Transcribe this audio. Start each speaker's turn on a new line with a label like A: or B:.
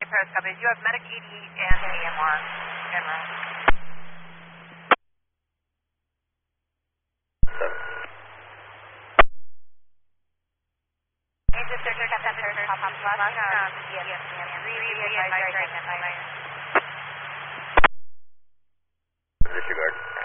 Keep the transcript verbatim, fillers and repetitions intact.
A: Paris copies. You have Medic E D and A M R. General.
B: Disregard.